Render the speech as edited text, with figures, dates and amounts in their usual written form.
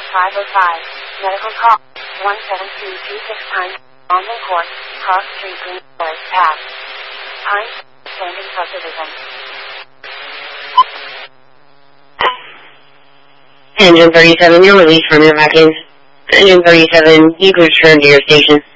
505. Medical call. 17226 Pine. London Court. Cross Street, Greenwood, Path. Pine. Standing subdivision. Engine 37, you're released from your vacuums. Engine 37, you can return to your station.